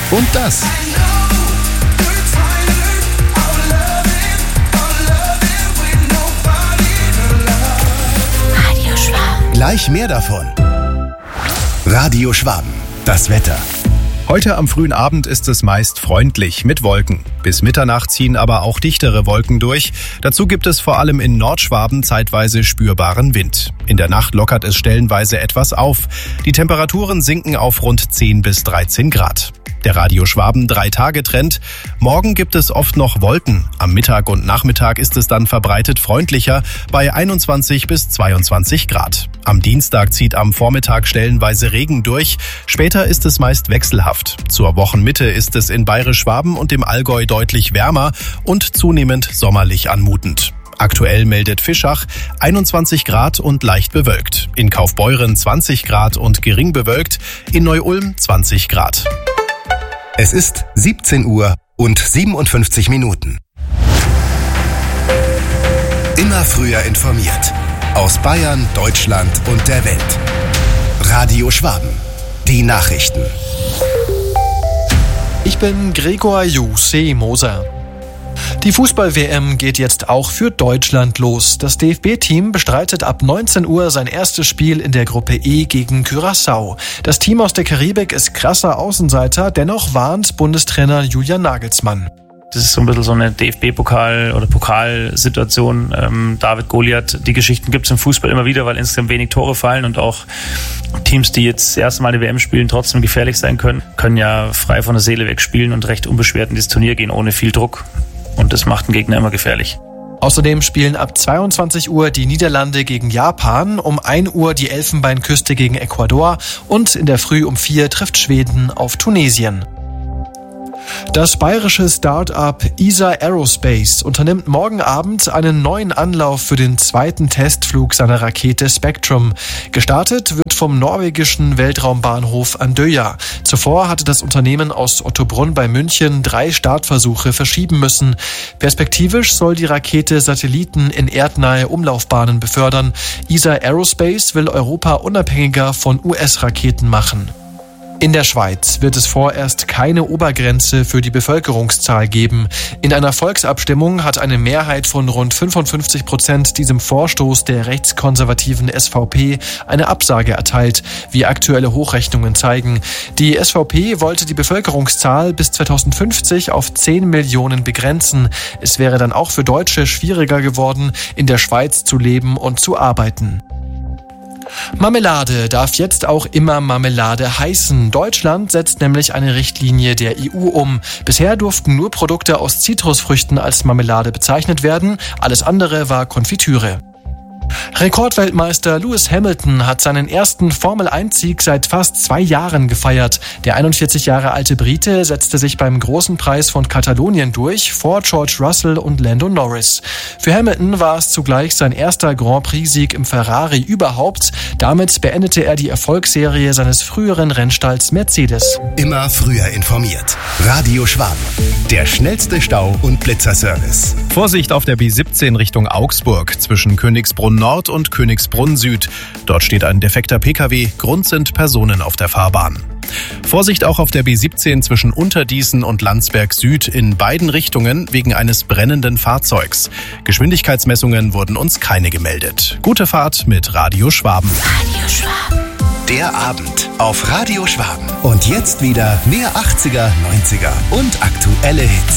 und das. Radio Schwaben. Gleich mehr davon. Radio Schwaben, das Wetter. Heute am frühen Abend ist es meist freundlich mit Wolken. Bis Mitternacht ziehen aber auch dichtere Wolken durch. Dazu gibt es vor allem in Nordschwaben zeitweise spürbaren Wind. In der Nacht lockert es stellenweise etwas auf. Die Temperaturen sinken auf rund 10 bis 13 Grad. Der Radio Schwaben 3-Tage-Trend. Morgen gibt es oft noch Wolken. Am Mittag und Nachmittag ist es dann verbreitet freundlicher bei 21 bis 22 Grad. Am Dienstag zieht am Vormittag stellenweise Regen durch. Später ist es meist wechselhaft. Zur Wochenmitte ist es in Bayerisch-Schwaben und im Allgäu deutlich wärmer und zunehmend sommerlich anmutend. Aktuell meldet Fischach 21 Grad und leicht bewölkt. In Kaufbeuren 20 Grad und gering bewölkt. In Neu-Ulm 20 Grad. Es ist 17 Uhr und 57 Minuten. Immer früher informiert. Aus Bayern, Deutschland und der Welt. Radio Schwaben. Die Nachrichten. Ich bin Gregor Moser. Die Fußball-WM geht jetzt auch für Deutschland los. Das DFB-Team bestreitet ab 19 Uhr sein erstes Spiel in der Gruppe E gegen Curaçao. Das Team aus der Karibik ist krasser Außenseiter, dennoch warnt Bundestrainer Julian Nagelsmann. Das ist so ein bisschen so eine DFB-Pokal- oder Pokalsituation. David Goliath, die Geschichten gibt es im Fußball immer wieder, weil insgesamt wenig Tore fallen und auch Teams, die jetzt das erste Mal die WM spielen, trotzdem gefährlich sein können ja frei von der Seele weg spielen und recht unbeschwert in dieses Turnier gehen, ohne viel Druck. Und das macht den Gegner immer gefährlich. Außerdem spielen ab 22 Uhr die Niederlande gegen Japan, um 1 Uhr die Elfenbeinküste gegen Ecuador und in der Früh um 4 trifft Schweden auf Tunesien. Das bayerische Start-up ESA Aerospace unternimmt morgen Abend einen neuen Anlauf für den zweiten Testflug seiner Rakete Spectrum. Gestartet wird vom norwegischen Weltraumbahnhof Andøya. Zuvor hatte das Unternehmen aus Ottobrunn bei München 3 Startversuche verschieben müssen. Perspektivisch soll die Rakete Satelliten in erdnahe Umlaufbahnen befördern. ESA Aerospace will Europa unabhängiger von US-Raketen machen. In der Schweiz wird es vorerst keine Obergrenze für die Bevölkerungszahl geben. In einer Volksabstimmung hat eine Mehrheit von rund 55% diesem Vorstoß der rechtskonservativen SVP eine Absage erteilt, wie aktuelle Hochrechnungen zeigen. Die SVP wollte die Bevölkerungszahl bis 2050 auf 10 Millionen begrenzen. Es wäre dann auch für Deutsche schwieriger geworden, in der Schweiz zu leben und zu arbeiten. Marmelade darf jetzt auch immer Marmelade heißen. Deutschland setzt nämlich eine Richtlinie der EU um. Bisher durften nur Produkte aus Zitrusfrüchten als Marmelade bezeichnet werden. Alles andere war Konfitüre. Rekordweltmeister Lewis Hamilton hat seinen ersten Formel-1-Sieg seit fast 2 Jahren gefeiert. Der 41 Jahre alte Brite setzte sich beim Großen Preis von Katalonien durch, vor George Russell und Lando Norris. Für Hamilton war es zugleich sein erster Grand Prix-Sieg im Ferrari überhaupt. Damit beendete er die Erfolgsserie seines früheren Rennstalls Mercedes. Immer früher informiert. Radio Schwaben. Der schnellste Stau- und Blitzerservice. Vorsicht auf der B17 Richtung Augsburg zwischen Königsbrunn Nord und Königsbrunn Süd. Dort steht ein defekter Pkw. Grund sind Personen auf der Fahrbahn. Vorsicht auch auf der B17 zwischen Unterdießen und Landsberg Süd in beiden Richtungen wegen eines brennenden Fahrzeugs. Geschwindigkeitsmessungen wurden uns keine gemeldet. Gute Fahrt mit Radio Schwaben. Radio Schwaben. Der Abend auf Radio Schwaben. Und jetzt wieder mehr 80er, 90er und aktuelle Hits.